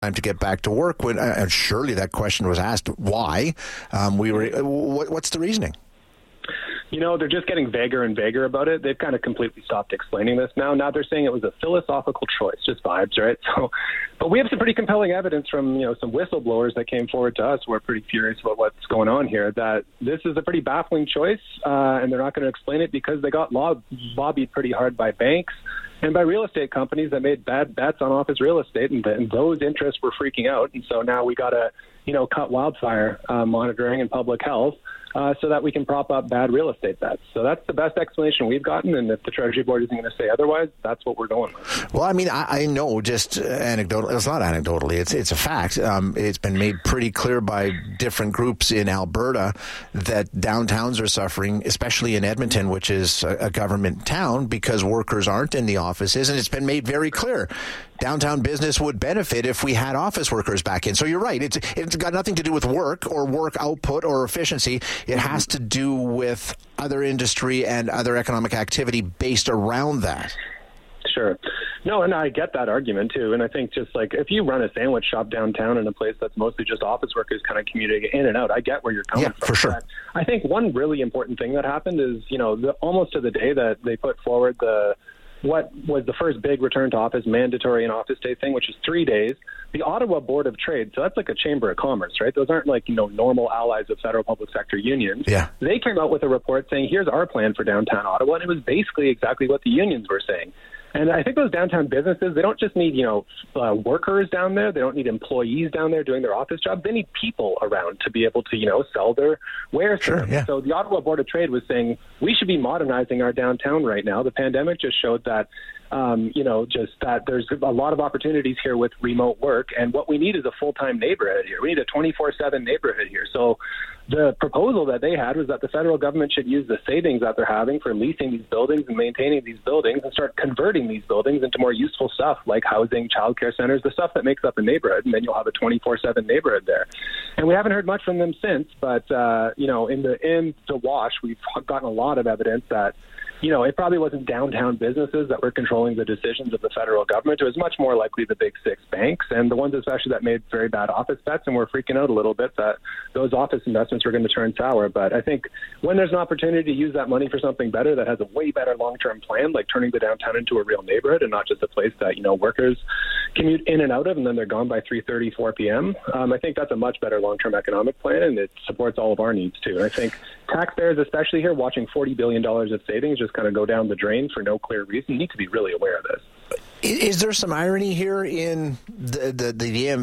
time to get back to work. When and surely that question was asked, why? What's the reasoning? They're just getting vaguer and vaguer about it. They've kind of completely stopped explaining this now. Now they're saying it was a philosophical choice, just vibes, right? But we have some pretty compelling evidence from, some whistleblowers that came forward to us who are pretty furious about what's going on here, that this is a pretty baffling choice, and they're not going to explain it because they got lobbied pretty hard by banks and by real estate companies that made bad bets on office real estate, and those interests were freaking out. And so now we got to, cut wildfire monitoring and public health so that we can prop up bad real estate bets. So that's the best explanation we've gotten. And if the Treasury Board isn't going to say otherwise, that's what we're going with. Well, I mean, I know just anecdotally, it's not anecdotally, it's a fact. It's been made pretty clear by different groups in Alberta that downtowns are suffering, especially in Edmonton, which is a government town, because workers aren't in the offices. And it's been made very clear. Downtown business would benefit if we had office workers back in. So you're right. It's got nothing to do with work or work output or efficiency. It has to do with other industry and other economic activity based around that. Sure. No, and I get that argument too. And I think just like if you run a sandwich shop downtown in a place that's mostly just office workers kind of commuting in and out, I get where you're coming from. For sure. But I think one really important thing that happened is, almost to the day that they put forward what was the first big return to office mandatory and office day thing, which is 3 days, the Ottawa Board of Trade, so that's like a chamber of commerce, right? Those aren't like, normal allies of federal public sector unions. Yeah. They came out with a report saying, here's our plan for downtown Ottawa, and it was basically exactly what the unions were saying. And I think those downtown businesses, they don't just need, workers down there. They don't need employees down there doing their office jobs. They need people around to be able to, sell their wares to them. Yeah. So the Ottawa Board of Trade was saying we should be modernizing our downtown right now. The pandemic just showed that, just that there's a lot of opportunities here with remote work. And what we need is a full-time neighborhood here. We need a 24/7 neighborhood here. So the proposal that they had was that the federal government should use the savings that they're having for leasing these buildings and maintaining these buildings and start converting these buildings into more useful stuff like housing, childcare centers, the stuff that makes up a neighborhood, and then you'll have a 24/7 neighborhood there. And we haven't heard much from them since, but in the wash, we've gotten a lot of evidence that it probably wasn't downtown businesses that were controlling the decisions of the federal government. It was much more likely the big six banks and the ones especially that made very bad office bets and were freaking out a little bit that those office investments were going to turn sour. But I think when there's an opportunity to use that money for something better that has a way better long-term plan, like turning the downtown into a real neighborhood and not just a place that, workers commute in and out of and then they're gone by 3:30, 4 p.m., I think that's a much better long-term economic plan, and it supports all of our needs too. And I think taxpayers, especially here, watching $40 billion of savings just kind of go down the drain for no clear reason, need to be really aware of this. Is there some irony here in the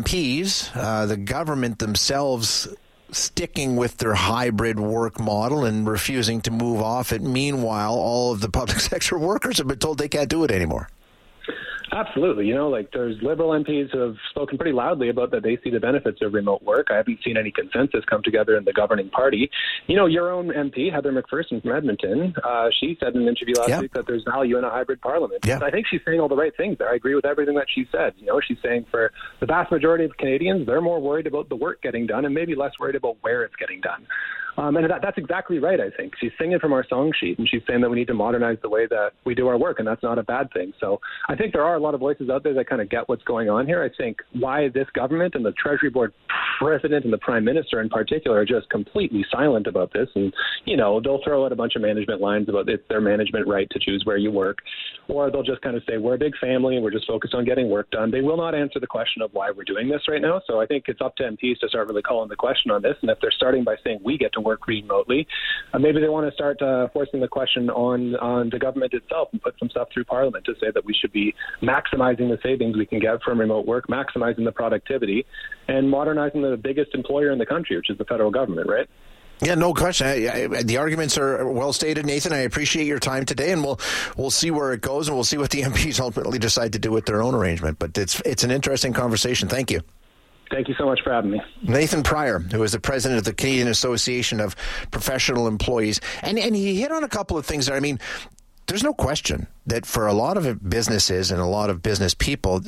MPs, the government themselves sticking with their hybrid work model and refusing to move off it? Meanwhile, all of the public sector workers have been told they can't do it anymore. Absolutely. There's Liberal MPs who have spoken pretty loudly about that they see the benefits of remote work. I haven't seen any consensus come together in the governing party. Your own MP, Heather McPherson from Edmonton, she said in an interview last week that there's value in a hybrid parliament. Yeah. I think she's saying all the right things there. I agree with everything that she said. She's saying for the vast majority of Canadians, they're more worried about the work getting done and maybe less worried about where it's getting done. And that's exactly right, I think. She's singing from our song sheet, and she's saying that we need to modernize the way that we do our work, and that's not a bad thing. So I think there are a lot of voices out there that kind of get what's going on here. I think why this government and the Treasury Board president and the Prime Minister in particular are just completely silent about this. And, they'll throw out a bunch of management lines about it's their management right to choose where you work, or they'll just kind of say, we're a big family and we're just focused on getting work done. They will not answer the question of why we're doing this right now. So I think it's up to MPs to start really calling the question on this. And if they're starting by saying we get to work remotely, maybe they want to start forcing the question on the government itself and put some stuff through Parliament to say that we should be maximizing the savings we can get from remote work, maximizing the productivity, and modernizing the biggest employer in the country, which is the federal government, right? Yeah, no question. The arguments are well stated, Nathan. I appreciate your time today, and we'll see where it goes, and we'll see what the MPs ultimately decide to do with their own arrangement. But it's an interesting conversation. Thank you. Thank you so much for having me. Nathan Pryor, who is the president of the Canadian Association of Professional Employees. And he hit on a couple of things there. I mean, there's no question that for a lot of businesses and a lot of business people,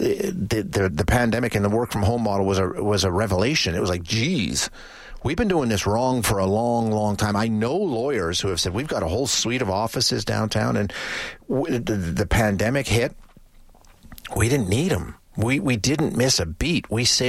the pandemic and the work from home model was a revelation. It was like, geez, we've been doing this wrong for a long, long time. I know lawyers who have said we've got a whole suite of offices downtown, and the pandemic hit. We didn't need them. We didn't miss a beat. We